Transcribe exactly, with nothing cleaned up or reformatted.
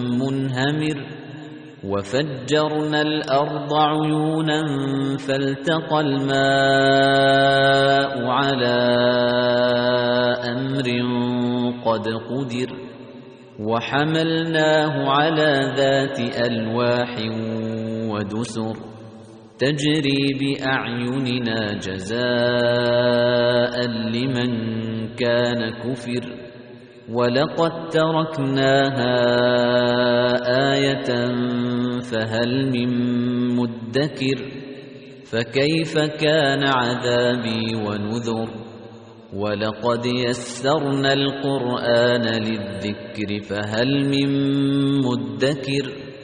منهمر وفجرنا الأرض عيونا فالتقى الماء على أمر قد قدر وحملناه على ذات ألواح ودسر تجري بأعيننا جزاء لمن كان كفر ولقد تركناها آية فهل من مدكر فكيف كان عذابي ونذر ولقد يسرنا القرآن للذكر فهل من مدكر